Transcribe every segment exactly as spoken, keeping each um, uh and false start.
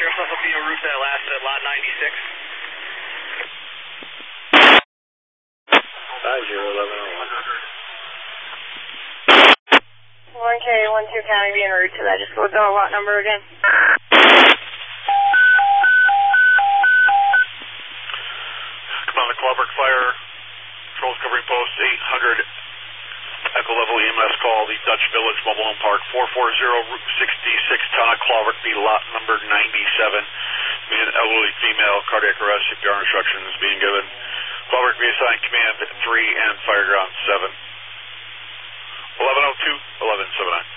yourself up your route that last at lot ninety-six. five zero eleven oh one. one K one two County being route to that. Just go with the lot number again. Command the Clawbrook Fire. Controls covering post eight hundred. Echo level E M S call the Dutch Village Mobile Home Park four four zero Route sixty-six, Town of Clawbrook, be lot number ninety-seven. Be an elderly female, cardiac arrest, C P R instructions being given. Clawbrook be assigned command three and fire ground seven. eleven oh two, eleven seventy-nine.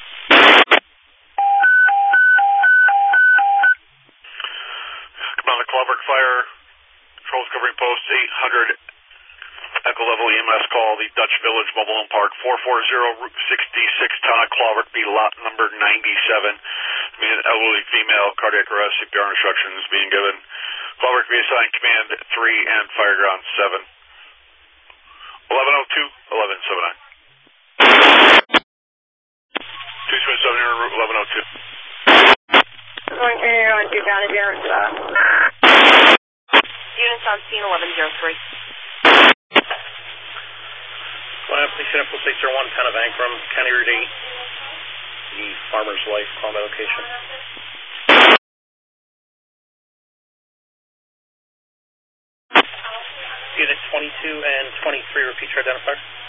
Command the Clawbrook Fire. Controls covering post eight hundred. Echo level E M S call the Dutch Village Mobile Home Park four four zero Route sixty-six, Town of Clawbrook, be lot number ninety-seven. Be an elderly female, cardiac arrest, C P R instructions being given. Clawbrook be assigned command three and fire ground seven. eleven oh two, eleven seventy-nine. two seven seven here, Route eleven oh two. one K one two County being route to that. Units on scene eleven oh three. Well, police unit six zero one, Town of Ankrum, County Route eight. The Farmer's Wife, call my location. Unit twenty-two and twenty-three, repeat your identifier.